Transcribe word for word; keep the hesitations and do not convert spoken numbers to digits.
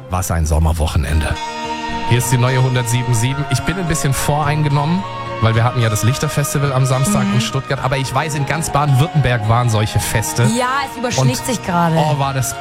was ein Sommerwochenende. Hier ist die neue hundertsieben Komma sieben. Ich bin ein bisschen voreingenommen, weil wir hatten ja das Lichterfestival am Samstag mhm. in Stuttgart. Aber ich weiß, in ganz Baden-Württemberg waren solche Feste. Ja, es überschlägt Und, sich gerade. Oh, war das